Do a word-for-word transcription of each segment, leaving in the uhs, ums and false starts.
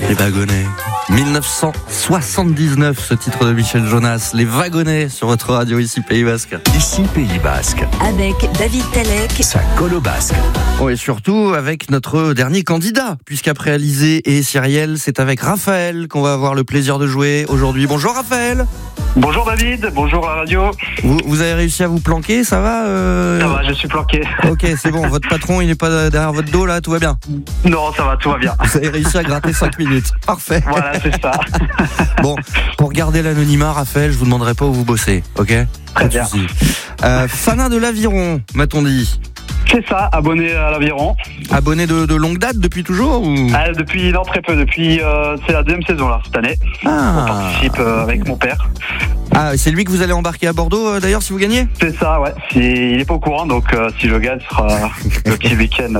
Les Wagonnets. dix-neuf cent soixante-dix-neuf, ce titre de Michel Jonas. Les Wagonnets sur votre radio, ici Pays Basque. Ici Pays Basque. Avec David Talek. Ça colle au basque. Oh, et surtout avec notre dernier candidat, puisqu'après Alizé et Cyrielle, c'est avec Raphaël qu'on va avoir le plaisir de jouer aujourd'hui. Bonjour Raphaël. Bonjour David, bonjour la radio. Vous, vous avez réussi à vous planquer, ça va euh... Ça va, je suis planqué. Ok, c'est bon, votre patron il n'est pas derrière votre dos là, tout va bien. Non, ça va, tout va bien. Vous avez réussi à gratter cinq minutes, parfait. Voilà, c'est ça. Bon, pour garder l'anonymat, Raphaël, je vous demanderai pas où vous bossez, ok? Très bien. Euh, Fana de l'Aviron, m'a-t-on dit? C'est ça, abonné à l'Aviron. Abonné de, de longue date, depuis toujours ou... ah, Depuis, non, très peu, depuis, euh, c'est la deuxième saison là, cette année. Ah. On participe euh, avec mon père. Ah, c'est lui que vous allez embarquer à Bordeaux euh, d'ailleurs si vous gagnez? C'est ça, ouais. Si, il n'est pas au courant, donc euh, si je gagne, ce sera le petit week-end.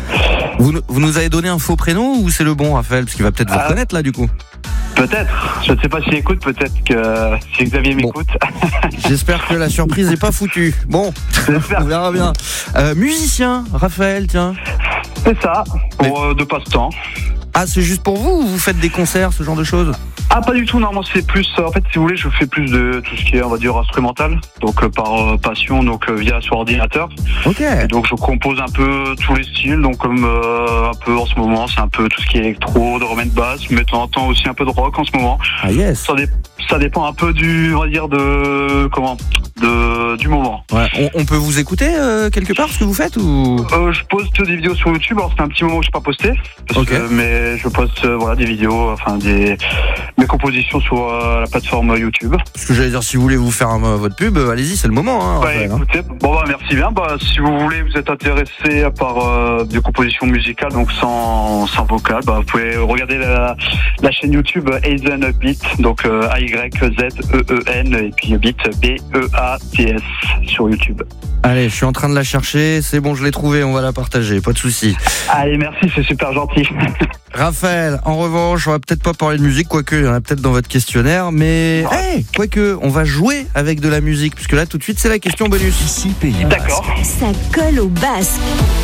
Vous, vous nous avez donné un faux prénom ou c'est le bon, Raphaël? Parce qu'il va peut-être vous Ah. reconnaître là du coup. Peut-être, je ne sais pas s'il écoute, peut-être que si Xavier Bon. m'écoute. J'espère que la surprise n'est pas foutue. Bon, J'espère. on verra bien. Euh, musicien, Raphaël, tiens. C'est ça, pour euh, de passe-temps. Ah, c'est juste pour vous ou vous faites des concerts, ce genre de choses? Ah, pas du tout, non, moi c'est plus, euh, en fait, si vous voulez, je fais plus de tout ce qui est, on va dire, instrumental, donc euh, par euh, passion, donc euh, via sur ordinateur. Ok. Et donc je compose un peu tous les styles, donc comme euh, un peu en ce moment, c'est un peu tout ce qui est électro, de remède basse, mais de temps en temps aussi un peu de rock en ce moment. Ah yes. Ça, dé- ça dépend un peu du, on va dire, de, comment, de, du moment. Ouais. On, on peut vous écouter euh, quelque part ce que vous faites ou... Euh, je poste des vidéos sur YouTube, alors c'est un petit moment que je n'ai pas posté, parce Ok. que, mais je poste euh, voilà, des vidéos, enfin des, mes compositions sur euh, la plateforme YouTube. Parce que j'allais dire, si vous voulez vous faire un- votre pub, euh, allez-y, c'est le moment. Hein, Bah, Raphaël, hein. écoutez, bon bah merci bien. Bah, si vous voulez, vous êtes intéressé par euh, des compositions musicales, donc sans, sans vocal, bah, vous pouvez regarder la, la chaîne YouTube Aizen Beat, donc euh, A Y Z E E N et puis Beat B E A T S sur YouTube. Allez, je suis en train de la chercher, c'est bon, je l'ai trouvée, on va la partager, pas de souci. Allez, merci, c'est super gentil. Raphaël, en revanche, on va peut-être pas parler de musique, quoique il y en a peut-être dans votre questionnaire, mais hey, quoique, on va jouer avec de la musique, puisque là, tout de suite, c'est la question bonus. Ici Pays Basque. D'accord. Ça colle au basque.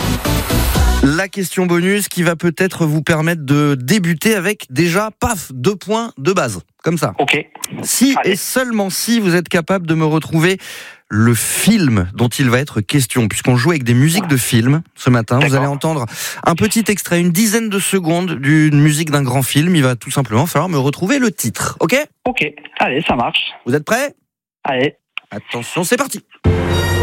La question bonus qui va peut-être vous permettre de débuter avec déjà, paf, deux points de base, comme ça. Ok. Si Allez. et seulement si vous êtes capable de me retrouver le film dont il va être question, puisqu'on joue avec des musiques de films ce matin. Vous D'accord. allez entendre un petit extrait, une dizaine de secondes d'une musique d'un grand film. Il va tout simplement falloir me retrouver le titre, ok? Ok. Allez, ça marche. Vous êtes prêts? Allez. Attention, c'est parti.